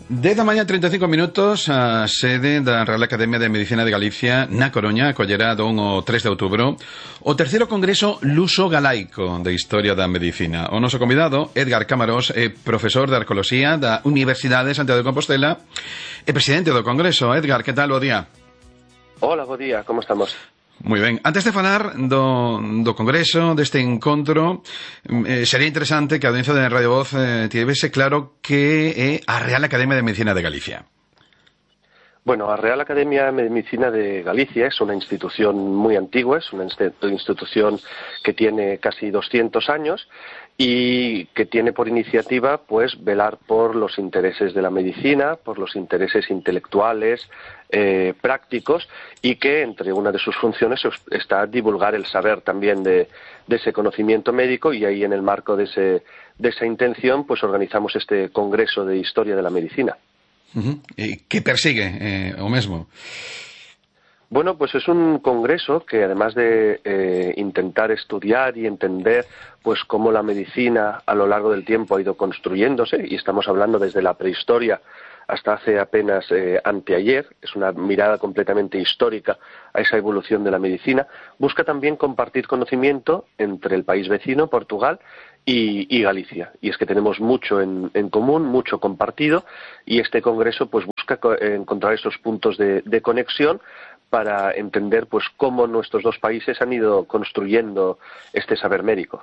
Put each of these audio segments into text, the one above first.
10 da mañá 35 minutos, a sede da Real Academia de Medicina de Galicia na Coruña acollerá do 1 ao 3 de outubro o terceiro Congreso Luso-Galaico de Historia da Medicina. O noso convidado, Édgar Camarós, é profesor de Arqueoloxía da Universidade de Santiago de Compostela e presidente do Congreso. Édgar, que tal, bo día? Hola, bo día, como estamos? Moi ben. Antes de falar do Congreso, deste encontro, sería interesante que a audiencia de Radio Voz tivese claro que é a Real Academia de Medicina de Galicia. Bueno, a Real Academia de Medicina de Galicia es una institución muy antigua, es una institución que tiene casi 200 años y que tiene por iniciativa pues velar por los intereses de la medicina, por los intereses intelectuales, prácticos, y que entre una de sus funciones está divulgar el saber también de ese conocimiento médico, y ahí en el marco de esa intención pues organizamos este Congreso de Historia de la Medicina. Que persigue o mesmo? Bueno, pues es un congreso que además de intentar estudiar y entender pues cómo la medicina a lo largo del tiempo ha ido construyéndose, y estamos hablando desde la prehistoria hasta hace apenas anteayer, es una mirada completamente histórica a esa evolución de la medicina, busca también compartir conocimiento entre el país vecino, Portugal, y Galicia. Y es que tenemos mucho en común, mucho compartido, y este congreso pues busca encontrar esos puntos de conexión para entender pues cómo nuestros dos países han ido construyendo este saber médico.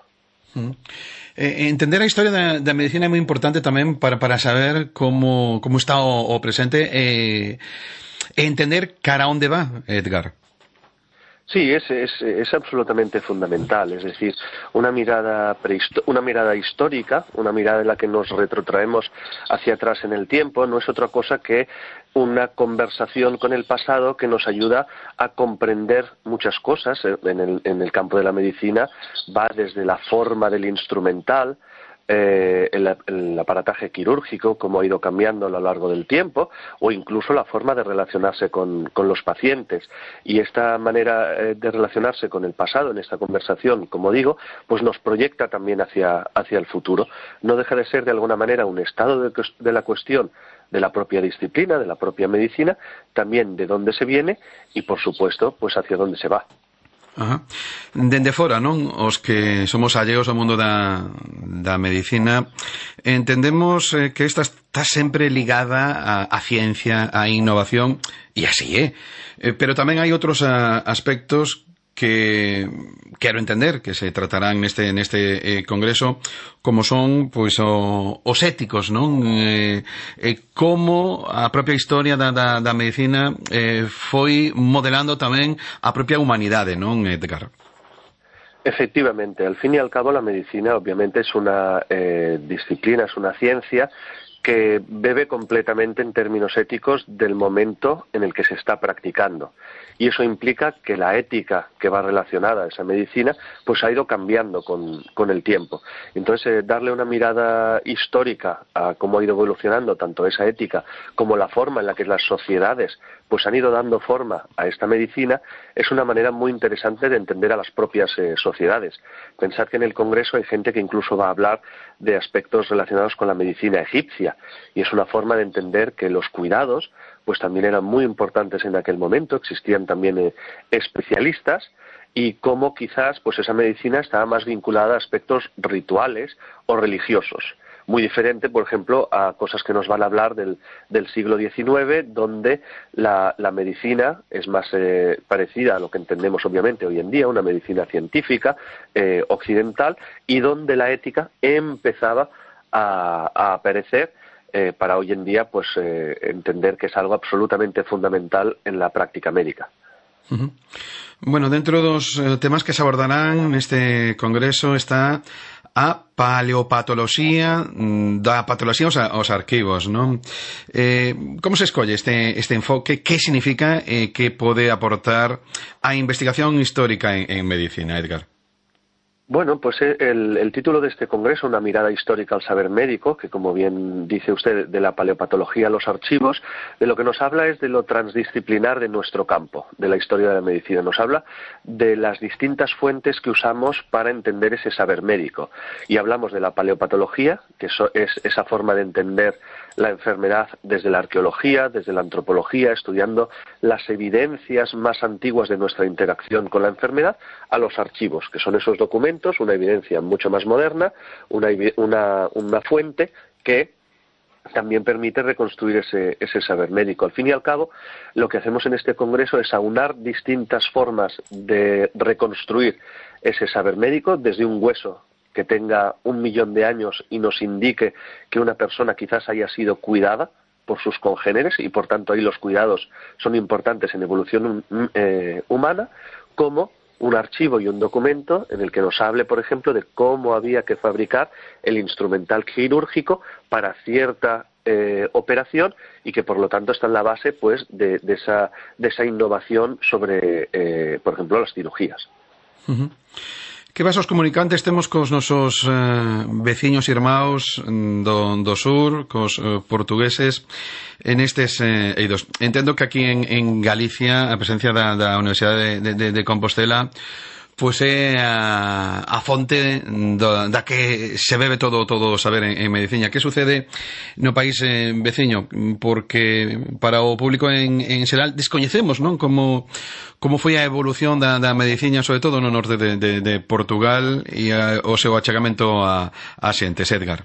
Entender a historia da medicina é moi importante tamén para saber como está o presente e entender cara onde va, Édgar. Sí, es absolutamente fundamental, es decir, una mirada histórica, una mirada en la que nos retrotraemos hacia atrás en el tiempo, no es otra cosa que una conversación con el pasado que nos ayuda a comprender muchas cosas. En el campo de la medicina va desde la forma del instrumental, el aparataje quirúrgico, cómo ha ido cambiando a lo largo del tiempo, o incluso la forma de relacionarse con los pacientes. Y esta manera de relacionarse con el pasado, en esta conversación, como digo, pues nos proyecta también hacia el futuro. No deja de ser de alguna manera un estado de la cuestión de la propia disciplina, de la propia medicina, también de dónde se viene y, por supuesto, pues hacia dónde se va. Ajá. Dende fora, non? Os que somos alleos ao mundo da medicina entendemos que esta está sempre ligada á ciencia, á innovación, e así é. Pero tamén hai outros aspectos que quero entender que se tratarán neste congreso, como son pois os éticos, non? Como a propia historia da medicina foi modelando tamén a propia humanidade, non, Édgar? Efectivamente, al fin y al cabo la medicina obviamente es una disciplina, es una ciencia que bebe completamente en términos éticos del momento en el que se está practicando. Y eso implica que la ética que va relacionada a esa medicina pues ha ido cambiando con el tiempo. Entonces, darle una mirada histórica a cómo ha ido evolucionando tanto esa ética como la forma en la que las sociedades pues han ido dando forma a esta medicina es una manera muy interesante de entender a las propias sociedades. Pensad que en el Congreso hay gente que incluso va a hablar de aspectos relacionados con la medicina egipcia, y es una forma de entender que los cuidados pues también eran muy importantes en aquel momento, existían también especialistas, y cómo quizás pues esa medicina estaba más vinculada a aspectos rituales o religiosos. Muy diferente, por ejemplo, a cosas que nos van a hablar del siglo XIX, donde la medicina es más parecida a lo que entendemos obviamente hoy en día, una medicina científica occidental, y donde la ética empezaba a aparecer para hoy en día pues entender que es algo absolutamente fundamental en la práctica médica. Uh-huh. Bueno, dentro dos temas que se abordarán neste congreso está a paleopatoloxía da patoloxía aos arquivos, non? Como se escolle este enfoque? Que significa que pode aportar a investigación histórica en medicina, Édgar? Bueno, pues el título de este congreso, Una mirada histórica al saber médico, que como bien dice usted, de la paleopatología a los archivos, de lo que nos habla es de lo transdisciplinar de nuestro campo, de la historia de la medicina. Nos habla de las distintas fuentes que usamos para entender ese saber médico. Y hablamos de la paleopatología, que es esa forma de entender la enfermedad desde la arqueología, desde la antropología, estudiando las evidencias más antiguas de nuestra interacción con la enfermedad, a los archivos, que son esos documentos, una evidencia mucho más moderna, una fuente que también permite reconstruir ese saber médico. Al fin y al cabo, lo que hacemos en este congreso es aunar distintas formas de reconstruir ese saber médico, desde un hueso que tenga 1 millón de años y nos indique que una persona quizás haya sido cuidada por sus congéneres y por tanto ahí los cuidados son importantes en evolución humana, como un archivo y un documento en el que nos hable, por ejemplo, de cómo había que fabricar el instrumental quirúrgico para cierta operación y que por lo tanto está en la base pues de esa innovación sobre, por ejemplo, las cirugías. Uh-huh. Que vasos comunicantes temos cos nosos veciños e irmãos do sur, cos portugueses, en estes eidos. Entendo que aquí en Galicia a presencia da Universidade de Compostela pois é a fonte da que se bebe todo o saber en medicina. Que sucede no país veciño? Porque para o público en xeral descoñecemos, non? Como foi a evolución da medicina, sobre todo no norte de Portugal, e o seu achegamento a xentes, Edgar.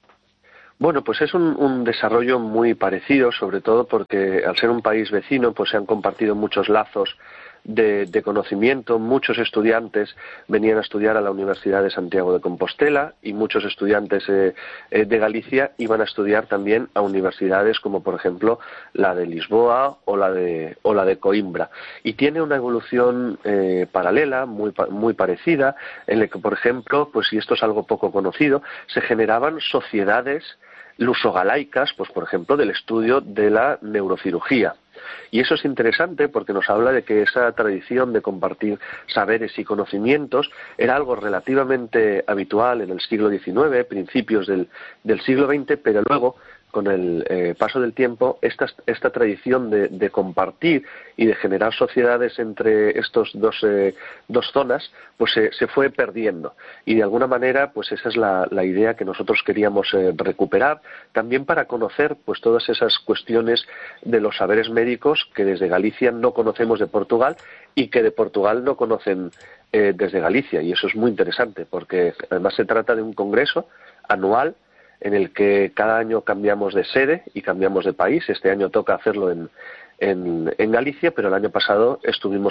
Bueno, pues es un desarrollo muy parecido, sobre todo porque al ser un país vecino, pues se han compartido muchos lazos de conocimiento. Muchos estudiantes venían a estudiar a la Universidad de Santiago de Compostela y muchos estudiantes de Galicia iban a estudiar también a universidades como por ejemplo la de Lisboa o la de Coimbra, y tiene una evolución paralela, muy parecida, en la que por ejemplo, pues y esto es algo poco conocido, se generaban sociedades lusogalaicas, pues por ejemplo del estudio de la neurocirugía. Y eso es interesante porque nos habla de que esa tradición de compartir saberes y conocimientos era algo relativamente habitual en el siglo XIX, principios del siglo XX, pero luego, con el paso del tiempo, esta tradición de compartir y de generar sociedades entre estos dos zonas, pues se fue perdiendo. Y de alguna manera, pues esa es la idea que nosotros queríamos recuperar, también para conocer pues todas esas cuestiones de los saberes médicos que desde Galicia no conocemos de Portugal y que de Portugal no conocen desde Galicia. Y eso es muy interesante, porque además se trata de un congreso anual en el que cada año cambiamos de sede y cambiamos de país. Este año toca hacerlo en Galicia, pero el año pasado estuvimos